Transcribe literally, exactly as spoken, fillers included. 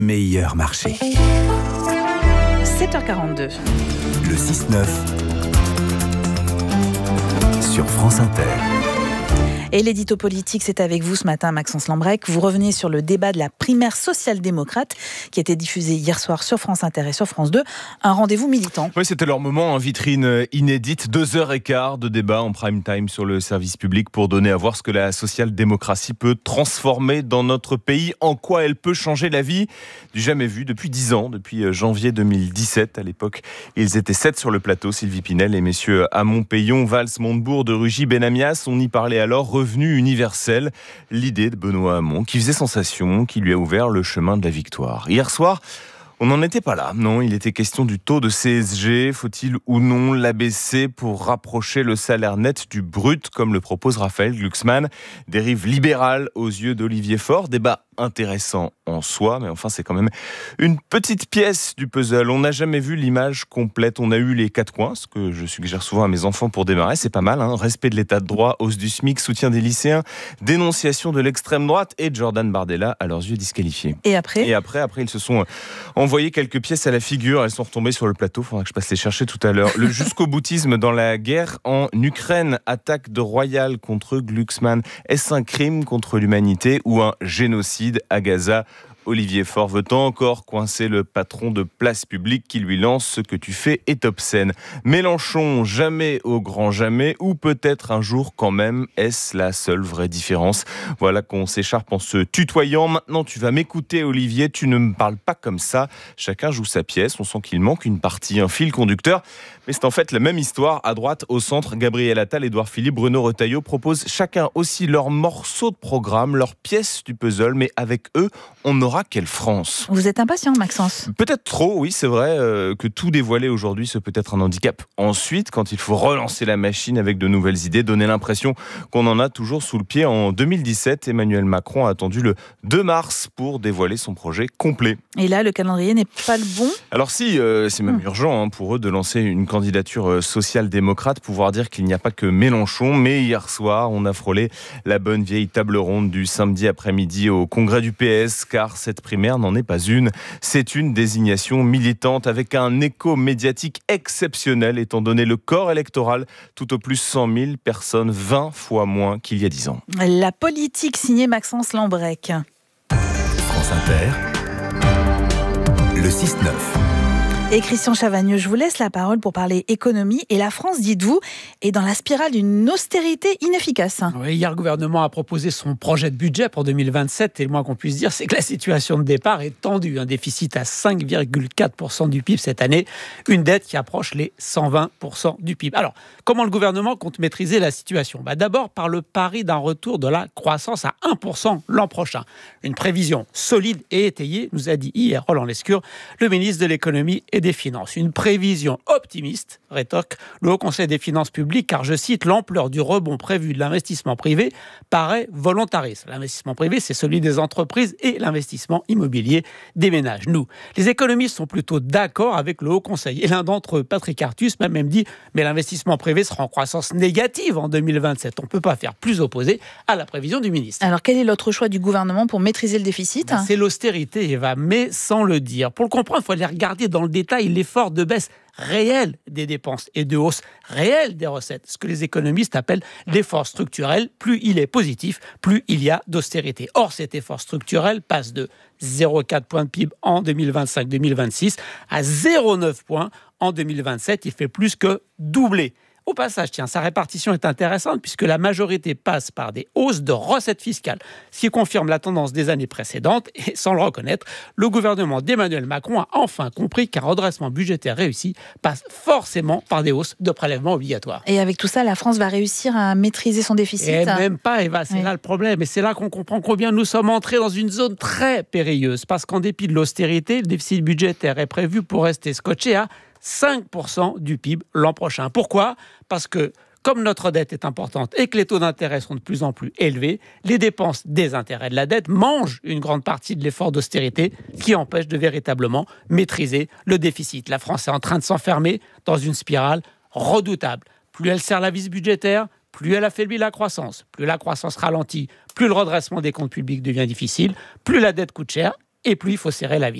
Meilleur marché. sept heures quarante-deux. Le six neuf sur France Inter. Et l'édito politique, c'est avec vous ce matin, Maxence Lambrec. Vous revenez sur le débat de la primaire social-démocrate qui a été diffusé hier soir sur France Inter et sur France deux. Un rendez-vous militant. Oui, c'était leur moment en vitrine inédite. Deux heures et quart de débat en prime time sur le service public pour donner à voir ce que la social-démocratie peut transformer dans notre pays, en quoi elle peut changer la vie du jamais vu depuis dix ans, depuis janvier deux mille dix-sept. À l'époque, ils étaient sept sur le plateau, Sylvie Pinel et messieurs Hamon, Payon, Valls, Montebourg, de Rugy, Benamias. On y parlait alors revenu universel, l'idée de Benoît Hamon qui faisait sensation, qui lui a ouvert le chemin de la victoire. Hier soir, on n'en était pas là. Non, il était question du taux de C S G. Faut-il ou non l'abaisser pour rapprocher le salaire net du brut, comme le propose Raphaël Glucksmann? Dérive libérale aux yeux d'Olivier Faure. Débat intéressant en soi, mais enfin c'est quand même une petite pièce du puzzle. On n'a jamais vu l'image complète. On a eu les quatre coins, ce que je suggère souvent à mes enfants pour démarrer. C'est pas mal, hein. Respect de l'état de droit, hausse du SMIC, soutien des lycéens, dénonciation de l'extrême droite et Jordan Bardella, à leurs yeux disqualifié. Et après Et après, après ils se sont envoyé quelques pièces à la figure. Elles sont retombées sur le plateau. Faudra que je passe les chercher tout à l'heure. Le jusqu'au boutisme dans la guerre en Ukraine. Attaque de Royal contre Glucksmann. Est-ce un crime contre l'humanité ou un génocide à Gaza? Olivier Faure veut encore coincer le patron de Place Publique qui lui lance « Ce que tu fais est obscène ». Mélenchon, jamais au grand jamais, ou peut-être un jour quand même, est-ce la seule vraie différence? Voilà qu'on s'écharpe en se tutoyant. Maintenant, tu vas m'écouter, Olivier, tu ne me parles pas comme ça. Chacun joue sa pièce, on sent qu'il manque une partie, un fil conducteur. Mais c'est en fait la même histoire. À droite, au centre, Gabriel Attal, Édouard Philippe, Bruno Retailleau proposent chacun aussi leur morceau de programme, leur pièce du puzzle, mais avec eux, on aura quelle France? Vous êtes impatient, Maxence? Peut-être trop, oui, c'est vrai euh, que tout dévoiler aujourd'hui, c'est peut-être un handicap. Ensuite, quand il faut relancer la machine avec de nouvelles idées, donner l'impression qu'on en a toujours sous le pied. En deux mille dix-sept, Emmanuel Macron a attendu le deux mars pour dévoiler son projet complet. Et là, le calendrier n'est pas le bon? Alors si, euh, c'est même hum. urgent hein, pour eux de lancer une candidature euh, social-démocrate, pouvoir dire qu'il n'y a pas que Mélenchon. Mais hier soir, on a frôlé la bonne vieille table ronde du samedi après-midi au congrès du P S, car cette primaire n'en est pas une. C'est une désignation militante avec un écho médiatique exceptionnel, étant donné le corps électoral, tout au plus cent mille personnes, vingt fois moins qu'il y a dix ans. La politique signée Maxence Lambrec. France Inter, le six neuf. Et Christian Chavagneux, je vous laisse la parole pour parler économie. Et la France, dites-vous, est dans la spirale d'une austérité inefficace. Oui, hier, le gouvernement a proposé son projet de budget pour deux mille vingt-sept. Et le moins qu'on puisse dire, c'est que la situation de départ est tendue. Un déficit à cinq virgule quatre pour cent du P I B cette année. Une dette qui approche les cent vingt pour cent du P I B. Alors, comment le gouvernement compte maîtriser la situation? bah, D'abord, par le pari d'un retour de la croissance à un pour cent l'an prochain. Une prévision solide et étayée, nous a dit hier Roland Lescure, le ministre de l'économie et des Finances. Une prévision optimiste, rétorque le Haut Conseil des finances publiques, car, je cite, l'ampleur du rebond prévu de l'investissement privé paraît volontariste. L'investissement privé, c'est celui des entreprises et l'investissement immobilier des ménages. Nous, les économistes sont plutôt d'accord avec le Haut Conseil. Et l'un d'entre eux, Patrick Artus, m'a même dit « Mais l'investissement privé sera en croissance négative en deux mille vingt-sept. On ne peut pas faire plus opposé à la prévision du ministre. » Alors, quel est l'autre choix du gouvernement pour maîtriser le déficit? ben, C'est l'austérité, Eva, mais sans le dire. Pour le comprendre, il faut aller regarder dans le détail l'effort de baisse réel des dépenses et de hausse réelle des recettes, ce que les économistes appellent l'effort structurel. Plus il est positif, plus il y a d'austérité. Or, cet effort structurel passe de zéro virgule quatre points de P I B en deux mille vingt-cinq deux mille vingt-six à zéro virgule neuf points en deux mille vingt-sept. Il fait plus que doubler. Au passage, tiens, sa répartition est intéressante puisque la majorité passe par des hausses de recettes fiscales, ce qui confirme la tendance des années précédentes. Et sans le reconnaître, le gouvernement d'Emmanuel Macron a enfin compris qu'un redressement budgétaire réussi passe forcément par des hausses de prélèvements obligatoires. Et avec tout ça, la France va réussir à maîtriser son déficit? Et même pas, Eva, c'est oui. là le problème. Et c'est là qu'on comprend combien nous sommes entrés dans une zone très périlleuse. Parce qu'en dépit de l'austérité, le déficit budgétaire est prévu pour rester scotché à cinq pour cent du P I B l'an prochain. Pourquoi ? Parce que, comme notre dette est importante et que les taux d'intérêt sont de plus en plus élevés, les dépenses des intérêts de la dette mangent une grande partie de l'effort d'austérité, ce qui empêche de véritablement maîtriser le déficit. La France est en train de s'enfermer dans une spirale redoutable. Plus elle serre la vis budgétaire, plus elle affaiblit la croissance. Plus la croissance ralentit, plus le redressement des comptes publics devient difficile, plus la dette coûte cher. et plus il faut serrer la vis.